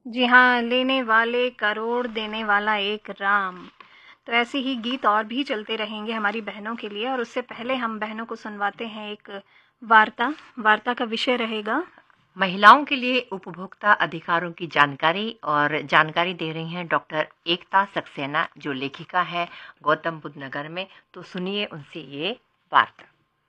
जी हाँ, लेने वाले करोड़ देने वाला एक राम। तो ऐसे ही गीत और भी चलते रहेंगे हमारी बहनों के लिए, और उससे पहले हम बहनों को सुनवाते हैं एक वार्ता। वार्ता का विषय रहेगा महिलाओं के लिए उपभोक्ता अधिकारों की जानकारी, और जानकारी दे रही हैं डॉक्टर एकता सक्सेना, जो लेखिका है गौतम बुद्ध नगर में। तो सुनिए उनसे ये वार्ता।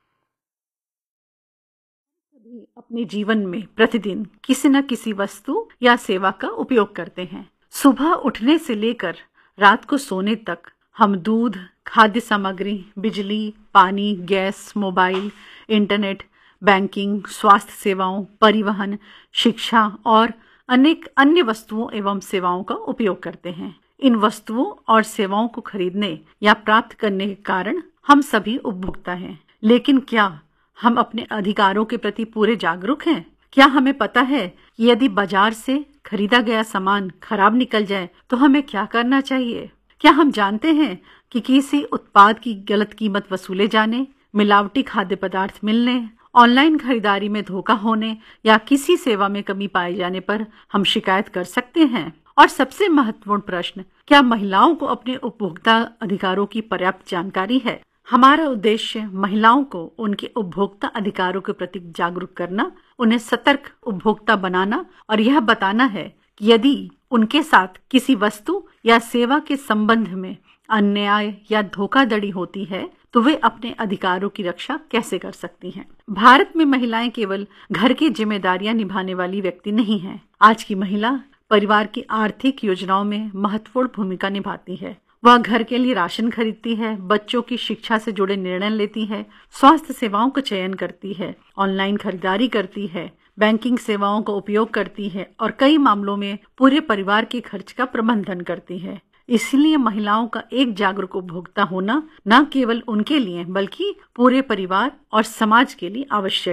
सभी अपने जीवन में प्रतिदिन किसी न किसी वस्तु या सेवा का उपयोग करते हैं। सुबह उठने से लेकर रात को सोने तक हम दूध, खाद्य सामग्री, बिजली, पानी, गैस, मोबाइल, इंटरनेट, बैंकिंग, स्वास्थ्य सेवाओं, परिवहन, शिक्षा और अनेक अन्य वस्तुओं एवं सेवाओं का उपयोग करते हैं। इन वस्तुओं और सेवाओं को खरीदने या प्राप्त करने के कारण हम सभी उपभोक्ता हैं। लेकिन क्या हम अपने अधिकारों के प्रति पूरे जागरूक हैं? क्या हमें पता है कि यदि बाजार से खरीदा गया सामान खराब निकल जाए तो हमें क्या करना चाहिए? क्या हम जानते हैं कि किसी उत्पाद की गलत कीमत वसूले जाने, मिलावटी खाद्य पदार्थ मिलने, ऑनलाइन खरीदारी में धोखा होने या किसी सेवा में कमी पाए जाने पर हम शिकायत कर सकते हैं? और सबसे महत्वपूर्ण प्रश्न, क्या महिलाओं को अपने उपभोक्ता अधिकारों की पर्याप्त जानकारी है? हमारा उद्देश्य महिलाओं को उनके उपभोक्ता अधिकारों के प्रति जागरूक करना, उन्हें सतर्क उपभोक्ता बनाना और यह बताना है कि यदि उनके साथ किसी वस्तु या सेवा के संबंध में अन्याय या धोखाधड़ी होती है तो वे अपने अधिकारों की रक्षा कैसे कर सकती हैं। भारत में महिलाएं केवल घर की जिम्मेदारियां निभाने वाली व्यक्ति नहीं हैं। आज की महिला परिवार की आर्थिक योजनाओं में महत्वपूर्ण भूमिका निभाती है। वह घर के लिए राशन खरीदती है, बच्चों की शिक्षा से जुड़े निर्णय लेती है, स्वास्थ्य सेवाओं का चयन करती है, ऑनलाइन खरीदारी करती है, बैंकिंग सेवाओं का उपयोग करती है और कई मामलों में पूरे परिवार के खर्च का प्रबंधन करती है। इसलिए महिलाओं का एक जागरूक उपभोक्ता होना न केवल उनके लिए बल्कि पूरे परिवार और समाज के लिए आवश्यक